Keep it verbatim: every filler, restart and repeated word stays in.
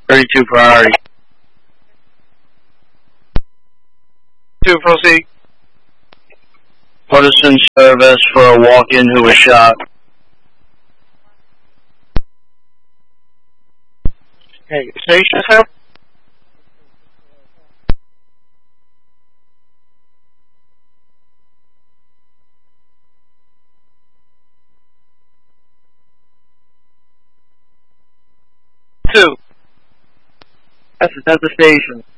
thirty-two priority. Two, proceed. Partisan service for a walk-in who was shot. Okay, station, sir? Two. That's, that's the station.